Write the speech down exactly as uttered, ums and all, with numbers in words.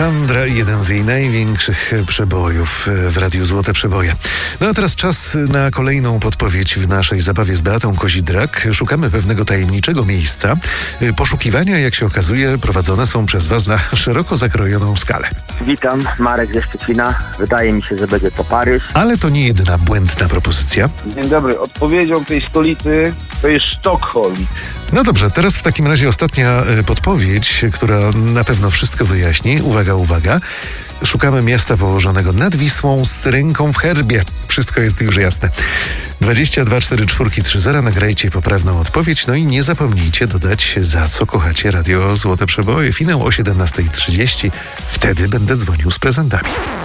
Sandra, jeden z jej największych przebojów w Radiu Złote Przeboje. No a teraz czas na kolejną podpowiedź w naszej zabawie z Beatą Kozidrak. Szukamy pewnego tajemniczego miejsca. Poszukiwania, jak się okazuje, prowadzone są przez Was na szeroko zakrojoną skalę. Witam, Marek ze Szczecina. Wydaje mi się, że będzie to Paryż. Ale to nie jedyna błędna propozycja. Dzień dobry. Odpowiedzią tej stolicy to jest Sztokholm. No dobrze, teraz w takim razie ostatnia podpowiedź, która na pewno wszystko wyjaśni. Uwaga, uwaga. Szukamy miasta położonego nad Wisłą z ręką w herbie. Wszystko jest już jasne. dwadzieścia dwa cztery cztery trzy zero. Nagrajcie poprawną odpowiedź. No i nie zapomnijcie dodać, za co kochacie Radio Złote Przeboje. Finał o siedemnasta trzydzieści. Wtedy będę dzwonił z prezentami.